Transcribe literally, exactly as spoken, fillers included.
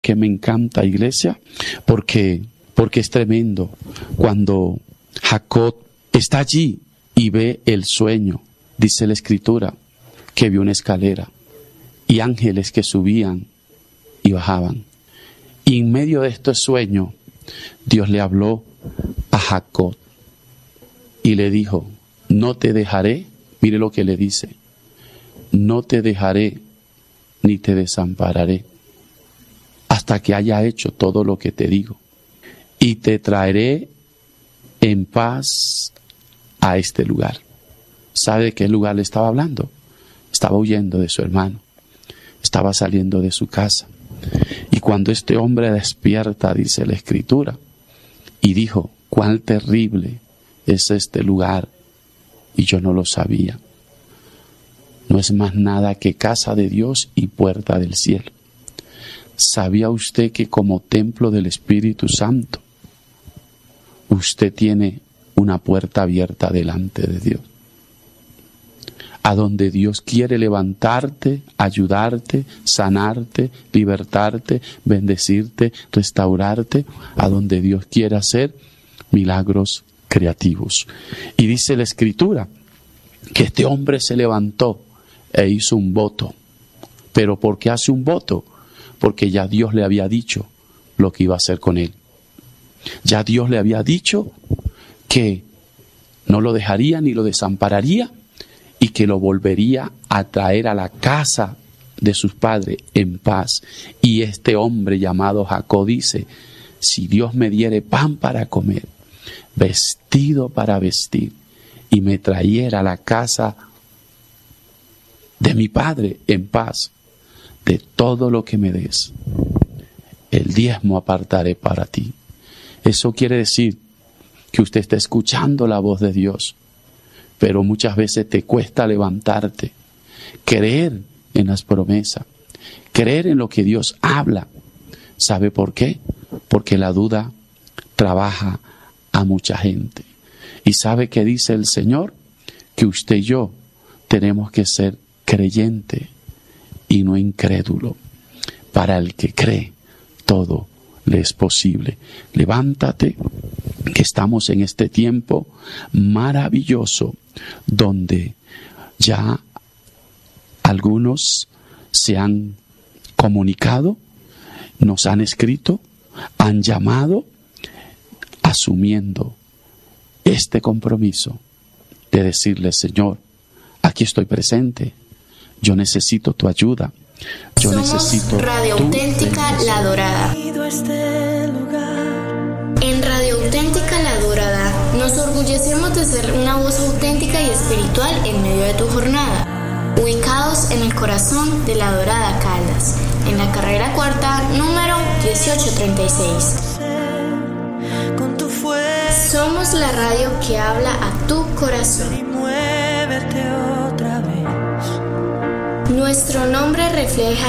que me encanta, iglesia, porque, porque es tremendo cuando Jacob está allí y ve el sueño. Dice la Escritura que vio una escalera y ángeles que subían y bajaban. Y en medio de este sueño, Dios le habló a Jacob y le dijo: no te dejaré, mire lo que le dice, no te dejaré ni te desampararé hasta que haya hecho todo lo que te digo, y te traeré en paz a este lugar. ¿Sabe de qué lugar le estaba hablando? Estaba huyendo de su hermano, estaba saliendo de su casa. Y cuando este hombre despierta, dice la Escritura, y dijo: cuán terrible es este lugar, y yo no lo sabía. No es más nada que casa de Dios y puerta del cielo. ¿Sabía usted que como templo del Espíritu Santo, usted tiene una puerta abierta delante de Dios? A donde Dios quiere levantarte, ayudarte, sanarte, libertarte, bendecirte, restaurarte, a donde Dios quiere hacer milagros creativos. Y dice la Escritura que este hombre se levantó e hizo un voto. ¿Pero por qué hace un voto? Porque ya Dios le había dicho lo que iba a hacer con él. Ya Dios le había dicho que no lo dejaría ni lo desampararía, y que lo volvería a traer a la casa de sus padres en paz. Y este hombre llamado Jacob dice: si Dios me diere pan para comer, vestido para vestir, y me trayera a la casa de mi padre en paz, de todo lo que me des, el diezmo apartaré para ti. Eso quiere decir que usted está escuchando la voz de Dios, pero muchas veces te cuesta levantarte, creer en las promesas, creer en lo que Dios habla. ¿Sabe por qué? Porque la duda trabaja a mucha gente. ¿Y sabe qué dice el Señor? Que usted y yo tenemos que ser creyente y no incrédulo. Para el que cree, todo le es posible. Levántate, que estamos en este tiempo maravilloso donde ya algunos se han comunicado, nos han escrito, han llamado, asumiendo este compromiso de decirle: Señor, aquí estoy presente, yo necesito tu ayuda, yo Somos necesito Radio tu Auténtica bendición. La Dorada. En Radio Auténtica La Dorada nos orgullecemos de ser una voz auténtica y espiritual en medio de tu jornada. Ubicados en el corazón de La Dorada Caldas, en la carrera cuarta, número dieciocho treinta y seis. Somos la radio que habla a tu corazón. Nuestro nombre refleja